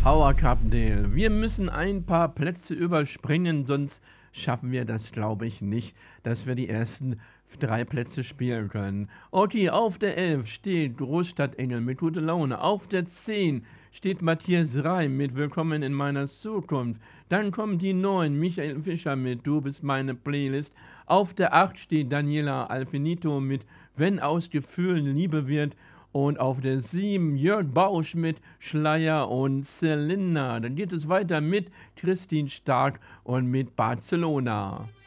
Our Cupdale. Wir müssen ein paar Plätze überspringen, sonst schaffen wir das, glaube ich, nicht, dass wir die ersten 3 Plätze spielen können. Okay, auf der 11 steht Großstadtengel mit gute Laune. Auf der 10 steht Matthias Reim mit Willkommen in meiner Zukunft. Dann kommt die 9, Michael Fischer mit Du bist meine Playlist. Auf der 8 steht Daniela Alfinito mit Wenn aus Gefühlen Liebe wird. Und auf der 7 Jörg Bausch mit Schleier und Zylinder. Dann geht es weiter mit Christine Stark und mit Barcelona.